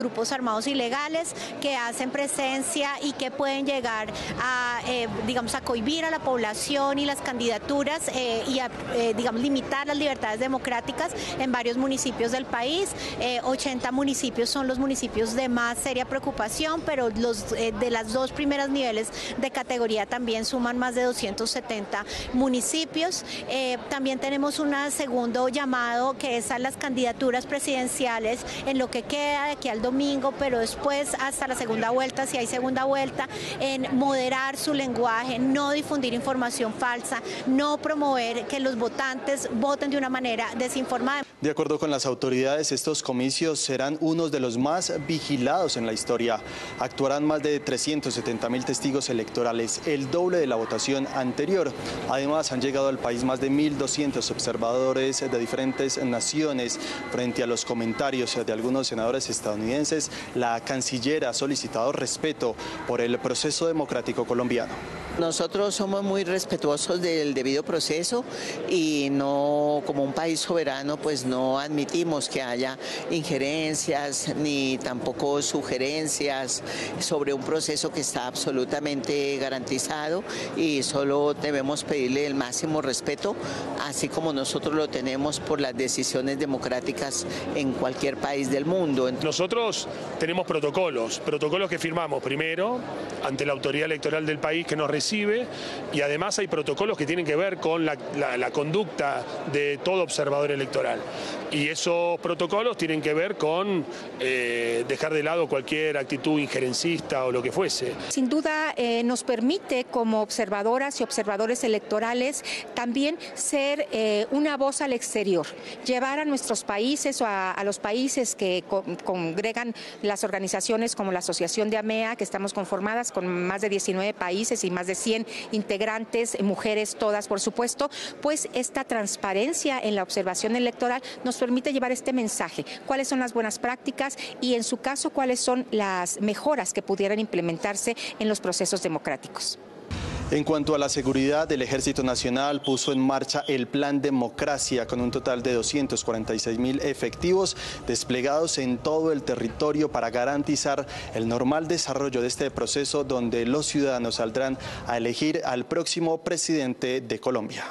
grupos armados ilegales que hacen presencia y que pueden llegar a, digamos, a cohibir a la población y las candidaturas y a, digamos, limitar las libertades democráticas en varios municipios del país. 80 municipios son los municipios de más seria preocupación, pero los de las dos primeras niveles de categoría también suman más de 270 municipios. También tenemos un segundo llamado que es a las candidaturas presidenciales en lo que queda de aquí al domingo, pero después hasta la segunda vuelta, si hay segunda vuelta, en moderar su lenguaje, no difundir información falsa, no promover que los votantes voten de una manera desinformada. De acuerdo con las autoridades, estos comicios serán unos de los más vigilados en la historia. Actuarán más de 370.000 testigos electorales, el doble de la votación anterior. Además, han llegado al país más de 1.200 observadores de diferentes naciones. Frente a los comentarios de algunos senadores estadounidenses, la canciller ha solicitado respeto por el proceso democrático colombiano. Nosotros somos muy respetuosos del debido proceso y no, como un país soberano, pues no admitimos que haya injerencias ni tampoco sugerencias sobre un proceso que está absolutamente garantizado, y solo debemos pedirle el máximo respeto, así como nosotros lo tenemos por las decisiones democráticas en cualquier país del mundo. Nosotros tenemos protocolos que firmamos primero ante la autoridad electoral del país que nos recibe, y además hay protocolos que tienen que ver con la conducta de todo observador electoral. Y esos protocolos tienen que ver con dejar de lado cualquier actitud injerencista o lo que fuese. Sin duda nos permite como observadoras y observadores electorales también ser una voz al exterior, llevar a nuestros países o a los países que congregan las organizaciones como la Asociación de AMEA, que estamos conformadas con más de 19 países y más de 100 integrantes, mujeres todas por supuesto, pues esta transparencia en la observación electoral nos permite llevar este mensaje, cuáles son las buenas prácticas y en su caso cuáles son las mejoras que pudieran implementarse en los procesos democráticos. En cuanto a la seguridad, el Ejército Nacional puso en marcha el Plan Democracia con un total de 246.000 efectivos desplegados en todo el territorio para garantizar el normal desarrollo de este proceso, donde los ciudadanos saldrán a elegir al próximo presidente de Colombia.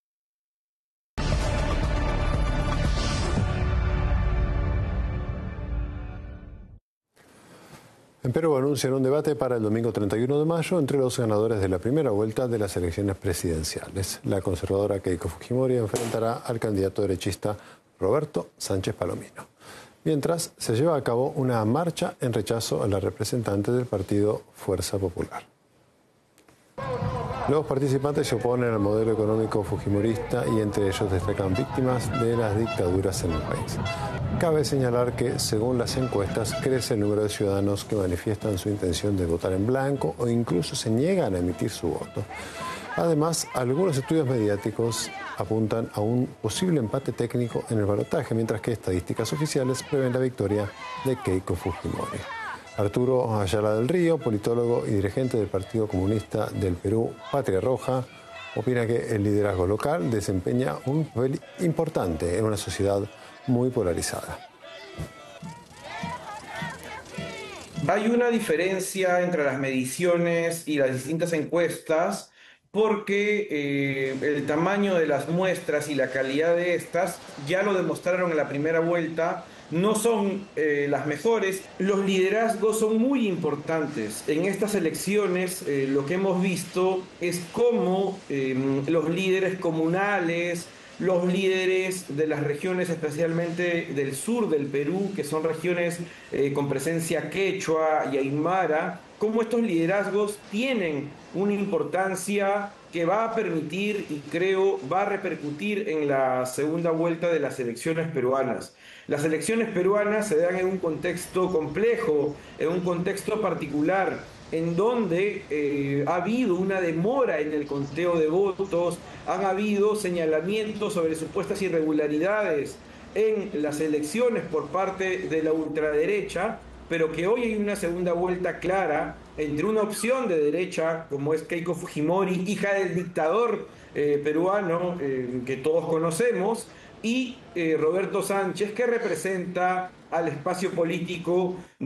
En Perú anuncian un debate para el domingo 31 de mayo entre los ganadores de la primera vuelta de las elecciones presidenciales. La conservadora Keiko Fujimori enfrentará al candidato derechista Roberto Sánchez Palomino. Mientras, se lleva a cabo una marcha en rechazo a la representante del partido Fuerza Popular. Los participantes se oponen al modelo económico fujimorista y entre ellos destacan víctimas de las dictaduras en el país. Cabe señalar que, según las encuestas, crece el número de ciudadanos que manifiestan su intención de votar en blanco o incluso se niegan a emitir su voto. Además, algunos estudios mediáticos apuntan a un posible empate técnico en el balotaje, mientras que estadísticas oficiales prevén la victoria de Keiko Fujimori. Arturo Ayala del Río, politólogo y dirigente del Partido Comunista del Perú, Patria Roja, opina que el liderazgo local desempeña un papel importante en una sociedad muy polarizada. Hay una diferencia entre las mediciones y las distintas encuestas porque el tamaño de las muestras y la calidad de estas ya lo demostraron en la primera vuelta. No son las mejores. Los liderazgos son muy importantes. En estas elecciones lo que hemos visto es cómo los líderes comunales, los líderes de las regiones especialmente del sur del Perú, que son regiones con presencia quechua y aymara, cómo estos liderazgos tienen una importancia que va a permitir y creo va a repercutir en la segunda vuelta de las elecciones peruanas. Las elecciones peruanas se dan en un contexto complejo, en un contexto particular, en donde ha habido una demora en el conteo de votos, han habido señalamientos sobre supuestas irregularidades en las elecciones por parte de la ultraderecha, pero que hoy hay una segunda vuelta clara entre una opción de derecha, como es Keiko Fujimori, hija del dictador peruano que todos conocemos, y Roberto Sánchez, que representa al espacio político